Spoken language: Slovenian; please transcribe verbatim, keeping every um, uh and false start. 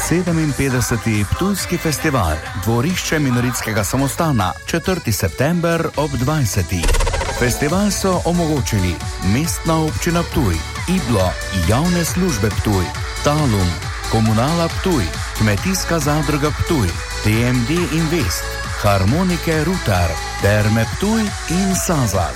sedeminpetdeseti Ptujski festival, dvorišče Minoritskega samostana, četrti september ob dvajsetih. Festival so omogočili Mestna občina Ptuj, Iblo, Javne službe Ptuj, Talum, Komunala Ptuj, Kmetijska zadruga Ptuj, T M D Invest, Harmonike Rutar, Terme Ptuj in Sazas.